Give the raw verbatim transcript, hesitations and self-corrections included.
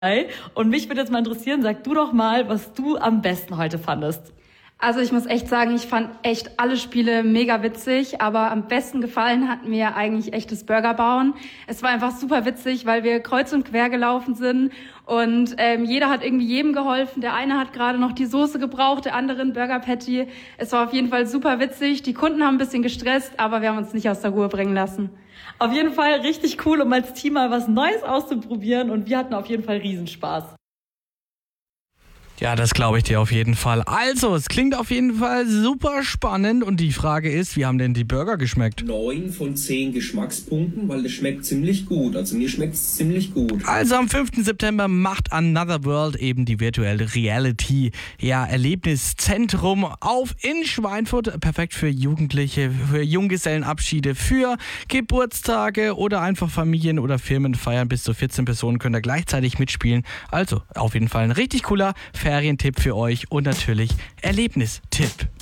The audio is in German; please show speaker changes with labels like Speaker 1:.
Speaker 1: Und mich würde jetzt mal interessieren, sag du doch mal, was du am besten heute fandest.
Speaker 2: Also ich muss echt sagen, ich fand echt alle Spiele mega witzig, aber am besten gefallen hat mir eigentlich echt das Burgerbauen. Es war einfach super witzig, weil wir kreuz und quer gelaufen sind und ähm, jeder hat irgendwie jedem geholfen. Der eine hat gerade noch die Soße gebraucht, der andere ein Burger Patty. Es war auf jeden Fall super witzig. Die Kunden haben ein bisschen gestresst, aber wir haben uns nicht aus der Ruhe bringen lassen.
Speaker 1: Auf jeden Fall richtig cool, um als Team mal was Neues auszuprobieren und wir hatten auf jeden Fall Riesenspaß.
Speaker 3: Ja, das glaube ich dir auf jeden Fall. Also, es klingt auf jeden Fall super spannend und die Frage ist, wie haben denn die Burger geschmeckt?
Speaker 4: Neun von zehn Geschmackspunkten, weil das schmeckt ziemlich gut. Also mir schmeckt es ziemlich gut.
Speaker 3: Also am fünften September macht Another World eben die virtuelle Reality, ja, Erlebniszentrum auf in Schweinfurt. Perfekt für Jugendliche, für Junggesellenabschiede, für Geburtstage oder einfach Familien- oder Firmenfeiern. Bis zu vierzehn Personen können da gleichzeitig mitspielen. Also auf jeden Fall ein richtig cooler Ferientipp für euch und natürlich Erlebnistipp.